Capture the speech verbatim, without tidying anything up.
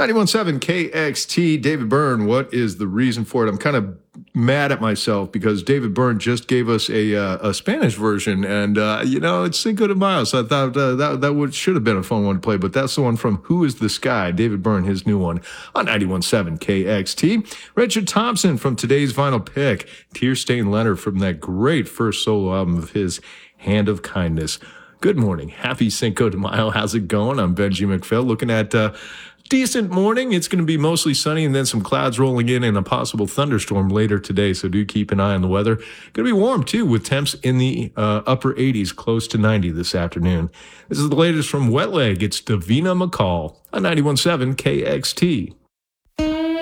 ninety-one point seven K X T, David Byrne, what is the reason for it? I'm kind of mad at myself because David Byrne just gave us a uh, a Spanish version, and, uh, you know, it's Cinco de Mayo, so I thought uh, that, that would, should have been a fun one to play, but that's the one from Who is the Sky? David Byrne, his new one on ninety-one point seven K X T. Richard Thompson from today's vinyl pick, Tear Stained Letter from that great first solo album of his, Hand of Kindness. Good morning. Happy Cinco de Mayo. How's it going? I'm Benji McPhail looking at uh, decent morning. It's going to be mostly sunny and then some clouds rolling in and a possible thunderstorm later today. So do keep an eye on the weather. Going to be warm too with temps in the uh, upper eighties, close to ninety this afternoon. This is the latest from Wet Leg. It's Davina McCall on ninety-one point seven K X T.